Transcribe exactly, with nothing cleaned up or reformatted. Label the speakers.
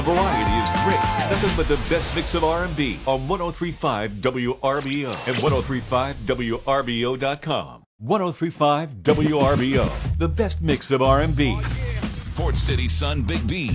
Speaker 1: Variety is great. Nothing but the best mix of R and B on one oh three point five W R B O and one oh three point five W R B O dot com. one oh three point five W R B O, the best mix of R and B.
Speaker 2: Port City Sun Big B.